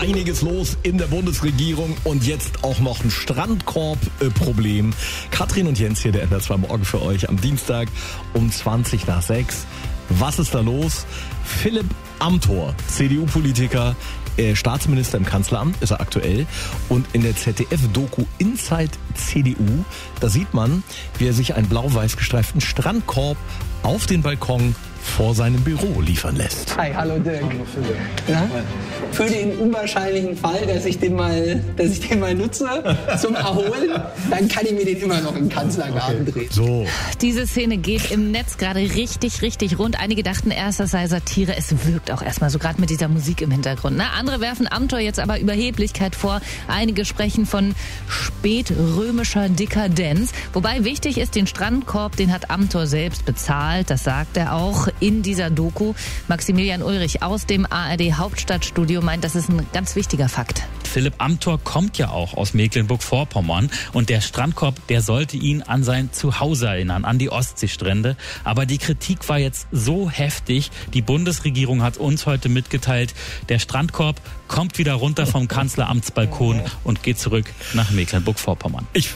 einiges los in der Bundesregierung und jetzt auch noch ein Strandkorb-Problem. Katrin und Jens hier, der NDR 2 Morgen für euch am Dienstag um 6:20. Was ist da los? Philipp Amthor, CDU-Politiker, Staatsminister im Kanzleramt, ist er aktuell. Und in der ZDF-Doku Inside CDU, da sieht man, wie er sich einen blau-weiß gestreiften Strandkorb auf den Balkon vor seinem Büro liefern lässt. Hi, hallo Dirk. Na? Für den unwahrscheinlichen Fall, dass ich den mal nutze zum Erholen, dann kann ich mir den immer noch im Kanzlergarten drehen. So. Diese Szene geht im Netz gerade richtig rund. Einige dachten erst, das sei Satire. Es wirkt auch erstmal so, gerade mit dieser Musik im Hintergrund. Na, andere werfen Amthor jetzt aber Überheblichkeit vor. Einige sprechen von spätrömischer Dekadenz. Wobei wichtig ist, den Strandkorb, den hat Amthor selbst bezahlt. Das sagt er auch in dieser Doku. Maximilian Ulrich aus dem ARD-Hauptstadtstudio meint, das ist ein ganz wichtiger Fakt. Philipp Amthor kommt ja auch aus Mecklenburg-Vorpommern und der Strandkorb, der sollte ihn an sein Zuhause erinnern, an die Ostseestrände. Aber die Kritik war jetzt so heftig, die Bundesregierung hat uns heute mitgeteilt, der Strandkorb kommt wieder runter vom Kanzleramtsbalkon und geht zurück nach Mecklenburg-Vorpommern. Ich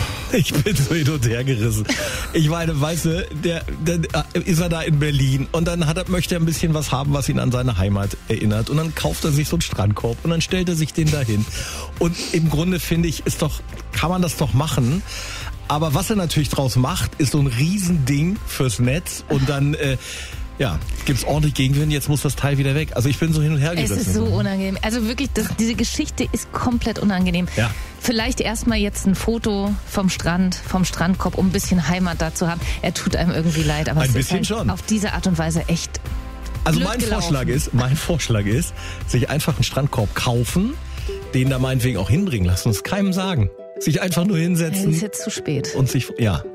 bin so hin und her gerissen. Ich meine, weißt du, dann ist er da in Berlin und dann möchte er ein bisschen was haben, was ihn an seine Heimat erinnert. Und dann kauft er sich so einen Strandkorb und dann stellt er sich den dahin. Und im Grunde finde ich, kann man das doch machen. Aber was er natürlich draus macht, ist so ein Riesending fürs Netz und dann gibt's ordentlich Gegenwind, jetzt muss das Teil wieder weg. Also ich bin so hin und her gerissen. Es ist so unangenehm. Also wirklich, diese Geschichte ist komplett unangenehm. Ja. Vielleicht erstmal jetzt ein Foto vom Strandkorb, um ein bisschen Heimat da zu haben. Er tut einem irgendwie leid, aber ein es bisschen ist halt schon. Auf diese Art und Weise echt Also blöd mein Vorschlag ist, sich einfach einen Strandkorb kaufen, den da meinetwegen auch hinbringen lassen und es keinem sagen. Sich einfach nur hinsetzen. Ist jetzt zu spät. Und sich,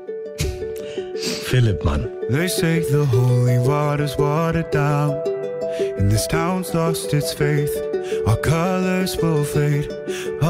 Philipp, Mann. They say the holy water's watered down, and this town's lost its faith. Our colors will fade.